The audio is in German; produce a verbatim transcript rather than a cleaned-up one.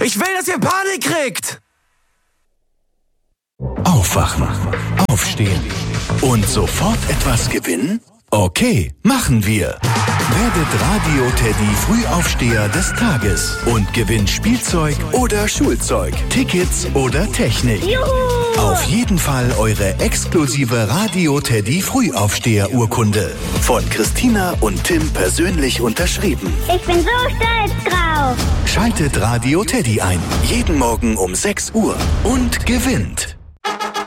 Ich will, dass ihr Panik kriegt! Aufwachen, aufstehen und sofort etwas gewinnen? Okay, machen wir. Werdet Radio Teddy Frühaufsteher des Tages und gewinnt Spielzeug oder Schulzeug, Tickets oder Technik. Juhu! Auf jeden Fall eure exklusive Radio Teddy Frühaufsteher-Urkunde. Von Christina und Tim persönlich unterschrieben. Ich bin so stolz drauf. Schaltet Radio Teddy ein. Jeden Morgen um sechs Uhr und gewinnt.